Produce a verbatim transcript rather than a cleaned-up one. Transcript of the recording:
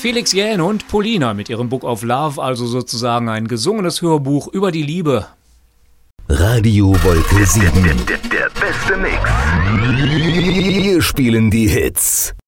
Felix Jähn und Polina mit ihrem Book of Love, also sozusagen ein gesungenes Hörbuch über die Liebe. Radio Wolke sieben. Der, der, der beste Mix. Wir spielen die Hits.